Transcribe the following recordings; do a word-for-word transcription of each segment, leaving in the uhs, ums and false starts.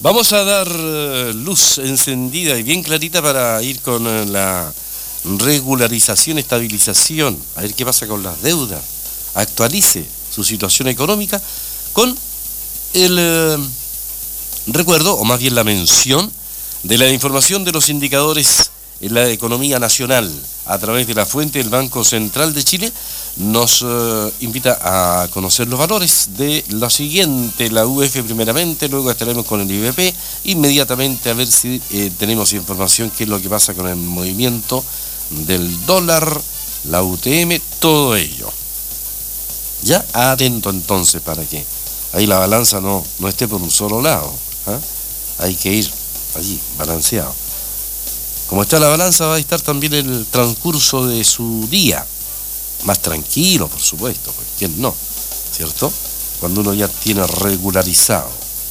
Vamos a dar luz encendida y bien clarita para ir con la regularización, estabilización, a ver qué pasa con las deudas, actualice su situación económica con el eh, recuerdo, o más bien la mención, de la información de los indicadores en la economía nacional a través de la fuente del Banco Central de Chile. Nos eh, invita a conocer los valores de lo siguiente, la U F primeramente, luego estaremos con el I V P, inmediatamente a ver si eh, tenemos información qué es lo que pasa con el movimiento del dólar, la U T M, todo ello. Ya atento entonces para que ahí la balanza no, no esté por un solo lado, ¿eh? Hay que ir allí, balanceado. Como está la balanza, va a estar también el transcurso de su día. Más tranquilo, por supuesto, pues quién no, ¿cierto? Cuando uno ya tiene regularizado.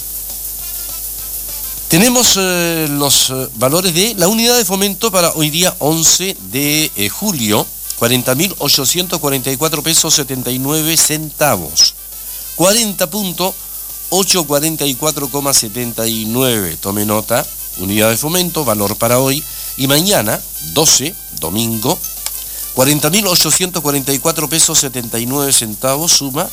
Tenemos eh, los eh, valores de la unidad de fomento para hoy día once de eh, julio, cuarenta mil ochocientos cuarenta y cuatro pesos setenta y nueve centavos. cuarenta punto ochocientos cuarenta y cuatro coma setenta y nueve. Tome nota, unidad de fomento, valor para hoy y mañana, doce, domingo, cuarenta mil ochocientos cuarenta y cuatro pesos setenta y nueve centavos, suma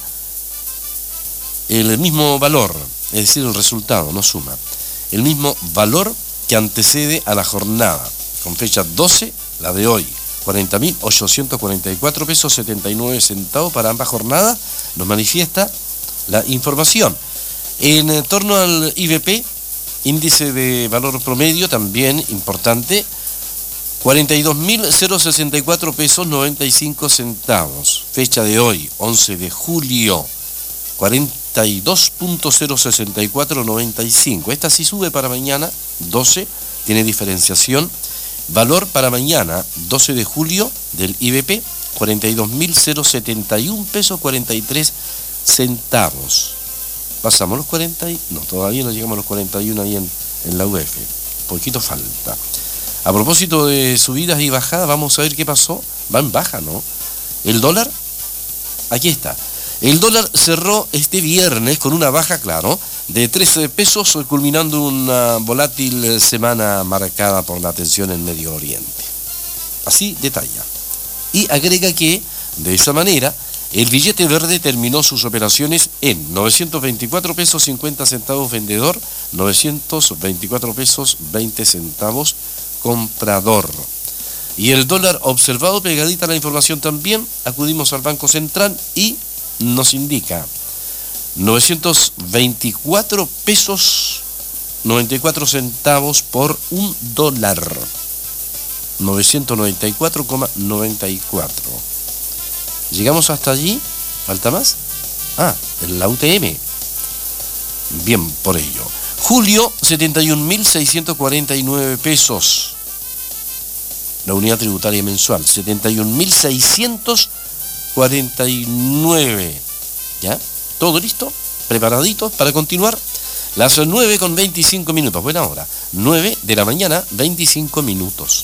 el mismo valor, es decir, el resultado, no suma, el mismo valor que antecede a la jornada, con fecha doce, la de hoy, cuarenta mil ochocientos cuarenta y cuatro pesos setenta y nueve centavos para ambas jornadas, nos manifiesta la información. En torno al I V P, índice de valor promedio también importante, cuarenta y dos mil sesenta y cuatro pesos noventa y cinco centavos. Fecha de hoy, once de julio, cuarenta y dos punto cero sesenta y cuatro noventa y cinco. Esta sí sube para mañana, doce, tiene diferenciación. Valor para mañana, doce de julio, del I V P, cuarenta y dos mil setenta y uno pesos cuarenta y tres centavos. Pasamos los cuarenta y... No, todavía no llegamos a los cuarenta y uno ahí en, en la U F. Poquito falta. A propósito de subidas y bajadas, vamos a ver qué pasó. Va en baja, ¿no? El dólar, aquí está. El dólar cerró este viernes con una baja, claro, de trece pesos, culminando una volátil semana marcada por la tensión en Medio Oriente. Así detalla. Y agrega que, de esa manera, el billete verde terminó sus operaciones en novecientos veinticuatro pesos cincuenta centavos vendedor, novecientos veinticuatro pesos veinte centavos comprador. Y el dólar observado, pegadita a la información también, acudimos al Banco Central y nos indica novecientos veinticuatro pesos noventa y cuatro centavos por un dólar. novecientos noventa y cuatro coma noventa y cuatro. Llegamos hasta allí, ¿falta más? Ah, la U T M. Bien, por ello. Julio, setenta y un mil seiscientos cuarenta y nueve pesos. La unidad tributaria mensual, setenta y un mil seiscientos cuarenta y nueve. ¿Ya? ¿Todo listo? ¿Preparaditos para continuar? Las nueve con veinticinco minutos. Buena hora. nueve de la mañana, veinticinco minutos.